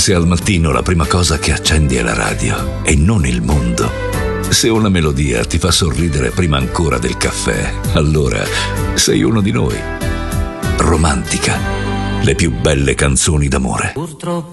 Se al mattino la prima cosa che accendi è la radio e non il mondo, se una melodia ti fa sorridere prima ancora del caffè, allora sei uno di noi. Romantica, le più belle canzoni d'amore. Purtroppo